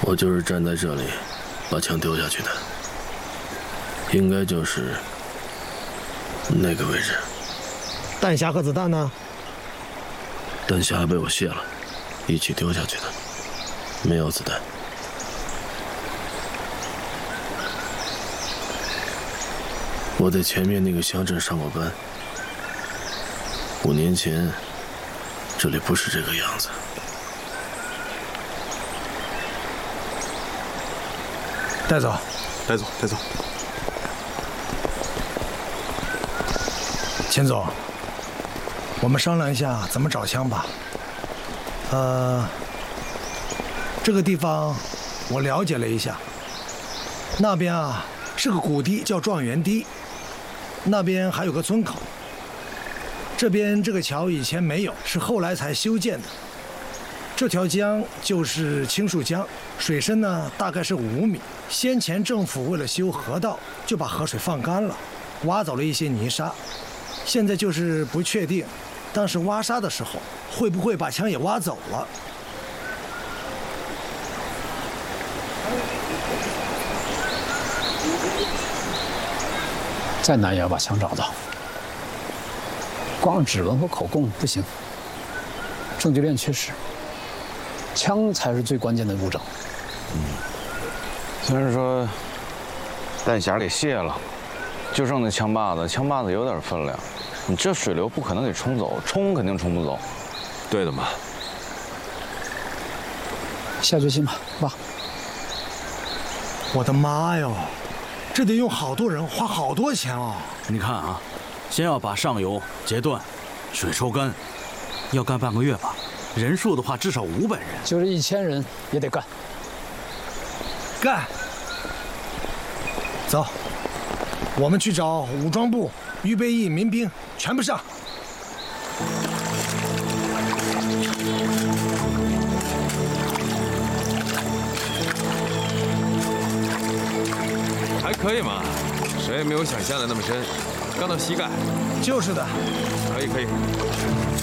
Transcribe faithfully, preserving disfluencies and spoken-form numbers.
我就是站在这里，把枪丢下去的，应该就是那个位置。 弹匣和子弹呢？ 弹匣被我卸了，一起丢下去的，没有子弹。我在前面那个乡镇上过班，五年前这里不是这个样子。 带走， 带走，带走。 钱总，我们商量一下怎么找枪吧。呃，这个地方我了解了一下，那边啊是个谷地，叫状元堤，那边还有个村口。这边这个桥以前没有，是后来才修建的。这条江就是青树江，水深呢大概是五米。先前政府为了修河道，就把河水放干了，挖走了一些泥沙。现在就是不确定，当时挖沙的时候会不会把枪也挖走了。 再难也要把枪找到，光指纹和口供不行，证据链缺失，枪才是最关键的物证。 嗯，虽然说弹匣给卸了，就剩那枪把子，枪把子有点分量，你这水流不可能给冲走，冲肯定冲不走。 对的嘛。 下决心吧，爸。 我的妈哟！这得用好多人，花好多钱哦。 你看啊，先要把上游截断，水抽干，要干半个月吧。人数的话，至少五百人， 就是一千人也得干。 干！走，我们去找武装部、预备役、民兵，全部上。 还可以嘛，水也没有想象的那么深，刚到膝盖。 就是的。 可以可以。